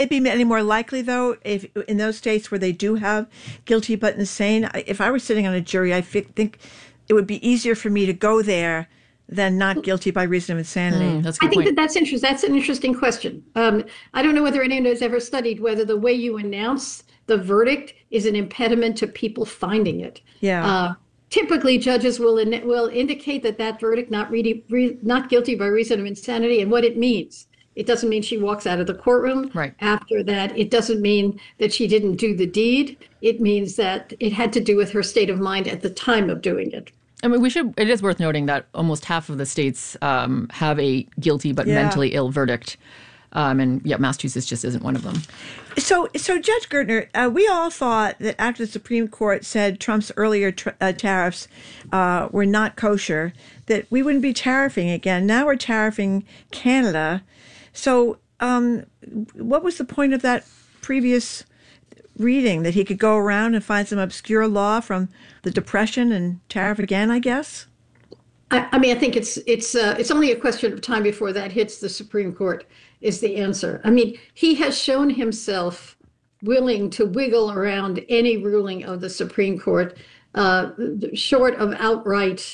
it be any more likely, though, if in those states where they do have guilty but insane, if I were sitting on a jury, think it would be easier for me to go there than not guilty by reason of insanity. That's a good point. That's interesting. That's an interesting question. I don't know whether anyone has ever studied whether the way you announce the verdict is an impediment to people finding it. Yeah. Typically, judges will indicate that verdict not guilty by reason of insanity and what it means. It doesn't mean she walks out of the courtroom. Right. After that, it doesn't mean that she didn't do the deed. It means that it had to do with her state of mind at the time of doing it. I mean, it is worth noting that almost half of the states have a guilty but mentally ill verdict. And Massachusetts just isn't one of them. So Judge Gertner, we all thought that after the Supreme Court said Trump's earlier tariffs were not kosher, that we wouldn't be tariffing again. Now we're tariffing Canada. So what was the point of that previous reading, that he could go around and find some obscure law from the Depression and tariff again, I guess? I mean, I think it's only a question of time before that hits the Supreme Court is the answer. I mean, he has shown himself willing to wiggle around any ruling of the Supreme Court, short of outright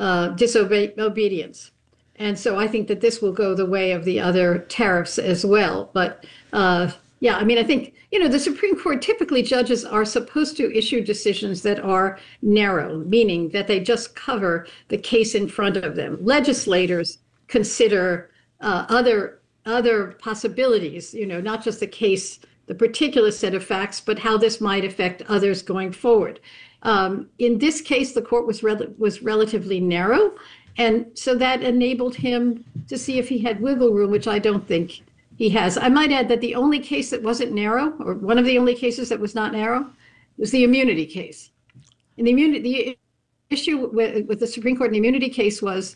disobedience. And so I think that this will go the way of the other tariffs as well. But I mean, I think, the Supreme Court, typically judges are supposed to issue decisions that are narrow, meaning that they just cover the case in front of them. Legislators consider other possibilities, not just the particular set of facts, but how this might affect others going forward. In this case, the court was relatively narrow. And so that enabled him to see if he had wiggle room, which I don't think he has. I might add that the only case that wasn't narrow, or one of the only cases that was not narrow, was the immunity case. And the issue with the Supreme Court in the immunity case was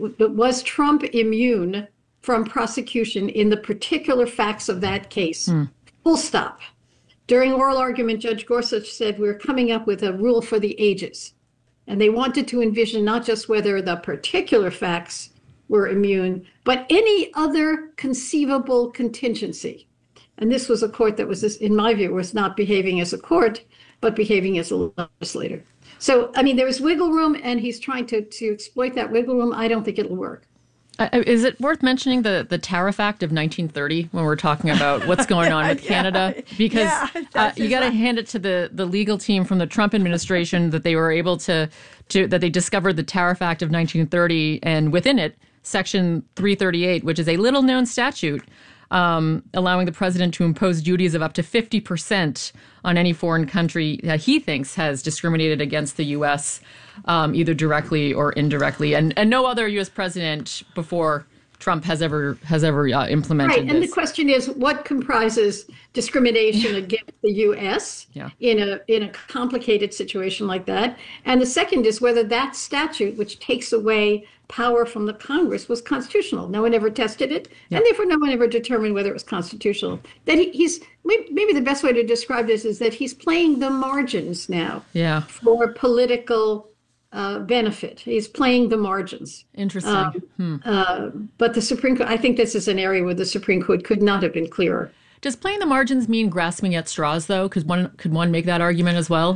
Trump immune from prosecution in the particular facts of that case? Full stop. During oral argument, Judge Gorsuch said, we're coming up with a rule for the ages. And they wanted to envision not just whether the particular facts were immune, but any other conceivable contingency. And this was a court that was, in my view, was not behaving as a court, but behaving as a legislator. So, I mean, there is wiggle room, and he's trying to exploit that wiggle room. I don't think it'll work. Is it worth mentioning the Tariff Act of 1930 when we're talking about what's going on with Canada? Because you got to hand it to the legal team from the Trump administration that they were able that they discovered the Tariff Act of 1930, and within it, Section 338, which is a little-known statute allowing the president to impose duties of up to 50% on any foreign country that he thinks has discriminated against the U.S., either directly or indirectly. And no other U.S. president before Trump has ever implemented this. And the question is, what comprises discrimination against the U.S. in a complicated situation like that? And the second is whether that statute, which takes away power from the Congress, was constitutional. No one ever tested it, and therefore no one ever determined whether it was constitutional. That he's maybe the best way to describe this is that he's playing the margins now for political benefit. He's playing the margins. Interesting. But the Supreme Court, I think this is an area where the Supreme Court could not have been clearer. Does playing the margins mean grasping at straws, though? Could one make that argument as well?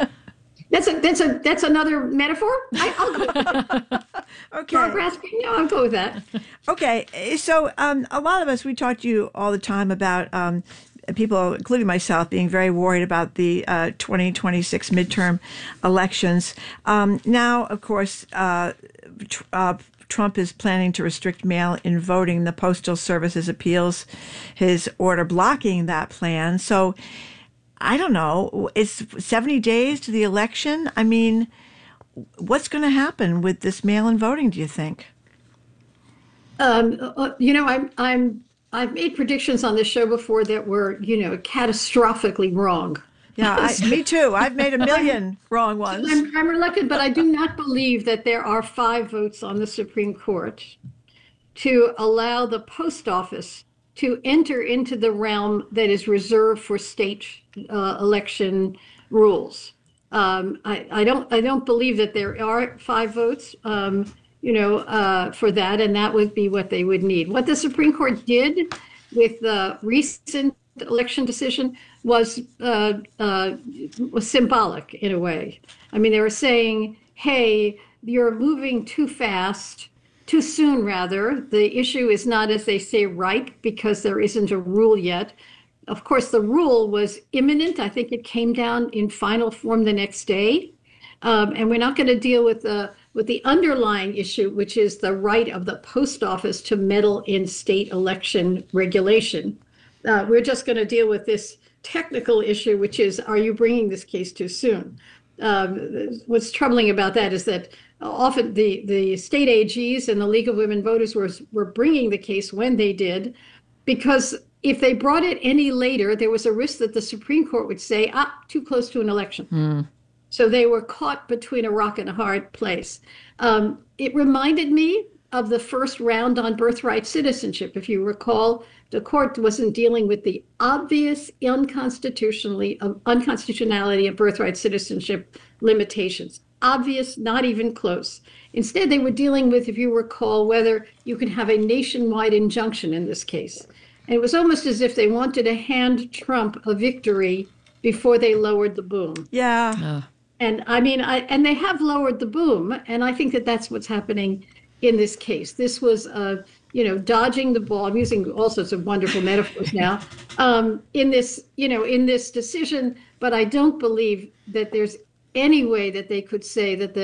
That's another metaphor. I'll go with that. Okay. I'll go with that. Okay. So a lot of us, we talk to you all the time about people, including myself, being very worried about the 2026 midterm elections. Now, of course, Trump is planning to restrict mail-in voting. The Postal Service's appeals his order blocking that plan. So I don't know. It's 70 days to the election. I mean, what's going to happen with this mail-in voting, do you think? I've made predictions on this show before that were, catastrophically wrong. Yeah, me too. I've made a million wrong ones. I'm reluctant, but I do not believe that there are 5 votes on the Supreme Court to allow the post office to enter into the realm that is reserved for state election rules. I don't believe that there are 5 votes, for that, and that would be what they would need. What the Supreme Court did with the recent election decision was symbolic in a way. I mean, they were saying, "Hey, you're moving too fast, too soon, rather. The issue is not, as they say, ripe because there isn't a rule yet." Of course, the rule was imminent. I think it came down in final form the next day. And we're not going to deal with the underlying issue, which is the right of the post office to meddle in state election regulation. We're just going to deal with this technical issue, which is, are you bringing this case too soon? What's troubling about that is that often the state AGs and the League of Women Voters were bringing the case when they did, because if they brought it any later, there was a risk that the Supreme Court would say, too close to an election. So they were caught between a rock and a hard place. It reminded me of the first round on birthright citizenship. If you recall, the court wasn't dealing with the obvious unconstitutionality of birthright citizenship limitations. Obvious, not even close. Instead, they were dealing with, if you recall, whether you can have a nationwide injunction in this case. And it was almost as if they wanted to hand Trump a victory before they lowered the boom. Yeah. And I mean, and they have lowered the boom, and I think that that's what's happening in this case. This was, dodging the ball. I'm using all sorts of wonderful metaphors now in this decision. But I don't believe that there's any way that they could say that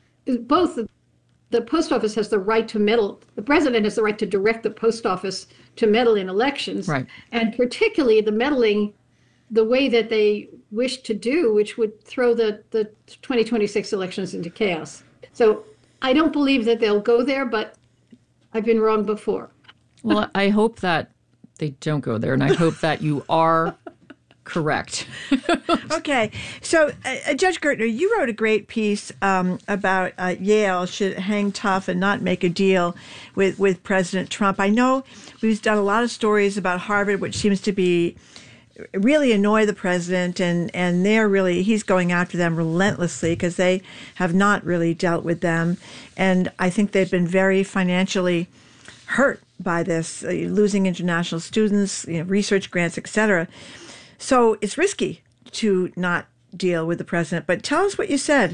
the post office has the right to meddle. The president has the right to direct the post office to meddle in elections, right? And particularly the meddling the way that they wish to do, which would throw the 2026 elections into chaos. So I don't believe that they'll go there, but I've been wrong before. Well, I hope that they don't go there, and I hope that you are correct. Okay. So, Judge Gertner, you wrote a great piece about Yale should hang tough and not make a deal with President Trump. I know we've done a lot of stories about Harvard, which seems to be really annoy the president, and he's going after them relentlessly because they have not really dealt with them. And I think they've been very financially hurt by this, losing international students, research grants, etc. So it's risky to not deal with the president. But tell us what you said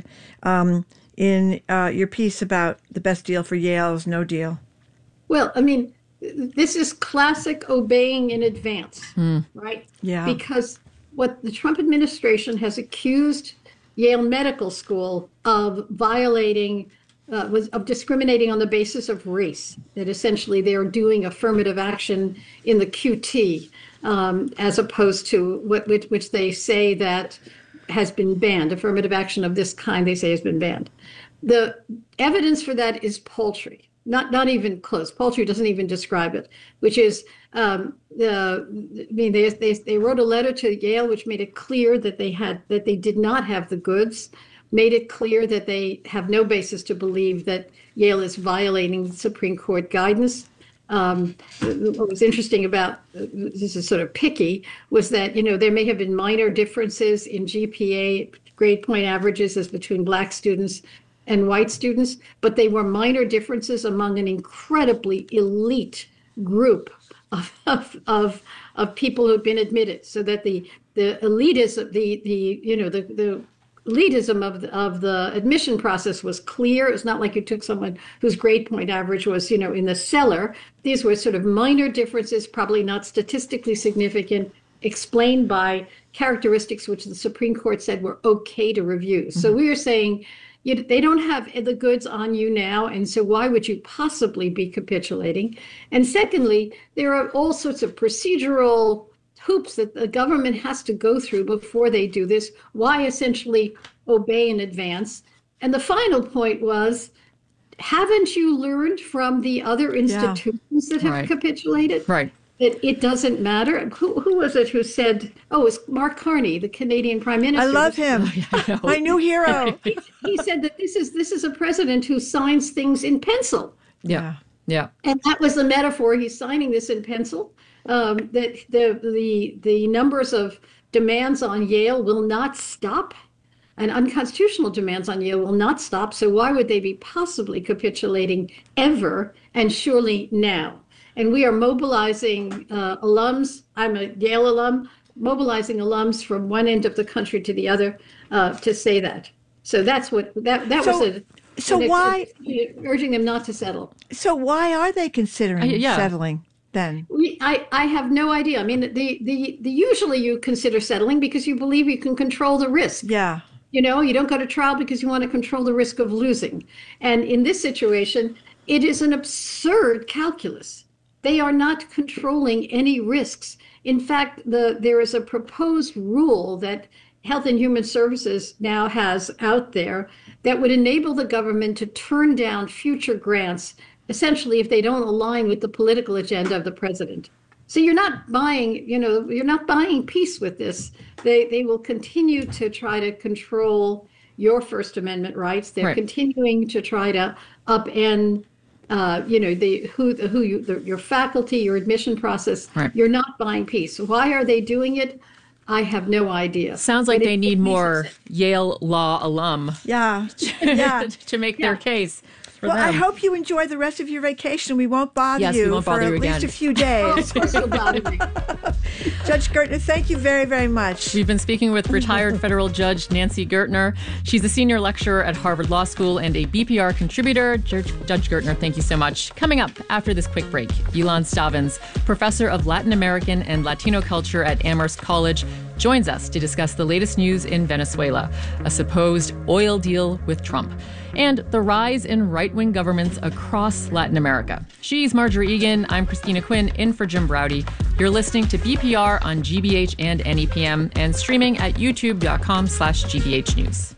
in your piece about the best deal for Yale is no deal. Well, I mean, this is classic obeying in advance, right? Yeah. Because what the Trump administration has accused Yale Medical School of violating of discriminating on the basis of race, that essentially they are doing affirmative action in the QT, as opposed to which they say that has been banned. Affirmative action of this kind, they say, has been banned. The evidence for that is paltry, not even close. Paltry doesn't even describe it, which is, they wrote a letter to Yale, which made it clear that they did not have the goods, made it clear that they have no basis to believe that Yale is violating Supreme Court guidance. What was interesting about, this is sort of picky, was that, there may have been minor differences in GPA, grade point averages, as between Black students and white students, but they were minor differences among an incredibly elite group of people who've been admitted, so that the elitism, the elitism of the admission process was clear. It's not like you took someone whose grade point average was, in the cellar. These were sort of minor differences, probably not statistically significant, explained by characteristics which the Supreme Court said were okay to review. Mm-hmm. So we are saying, they don't have the goods on you now, and so why would you possibly be capitulating? And secondly, there are all sorts of procedural hoops that the government has to go through before they do this. Why essentially obey in advance? And the final point was, haven't you learned from the other institutions that have capitulated? Right. That it doesn't matter? Who was it who said, it was Mark Carney, the Canadian Prime Minister. I love him. My new hero. He said that this is a president who signs things in pencil. Yeah. Yeah. And that was the metaphor. He's signing this in pencil. That the numbers of demands on Yale will not stop, and unconstitutional demands on Yale will not stop. So why would they be possibly capitulating ever, and surely now? and we are mobilizing alums. I'm a Yale alum, mobilizing alums from one end of the country to the other to say that. So that's what that was. So why urging them not to settle? So why are they considering settling then? I have no idea. I mean, the usually you consider settling because you believe you can control the risk. Yeah. You know, you don't go to trial because you want to control the risk of losing. And in this situation, it is an absurd calculus. They are not controlling any risks. In fact, there is a proposed rule that Health and Human Services now has out there that would enable the government to turn down future grants, essentially if they don't align with the political agenda of the president. So you're not buying, you're not buying peace with this. They will continue to try to control your First Amendment rights. They're continuing to try to upend, your faculty, your admission process. Right. You're not buying peace. Why are they doing it? I have no idea. Sounds like they need more Yale Law alum. Yeah. To make their case. Well, I hope you enjoy the rest of your vacation. We won't bother you for at least a few days. Of course you'll bother me. Judge Gertner, thank you very, very much. We've been speaking with retired federal judge Nancy Gertner. She's a senior lecturer at Harvard Law School and a BPR contributor. Judge Gertner, thank you so much. Coming up after this quick break, Ilan Stavins, professor of Latin American and Latino culture at Amherst College, joins us to discuss the latest news in Venezuela, a supposed oil deal with Trump, and the rise in right-wing governments across Latin America. She's Marjorie Egan. I'm Christina Quinn, in for Jim Braude. You're listening to BPR on GBH and NEPM and streaming at youtube.com/GBH News.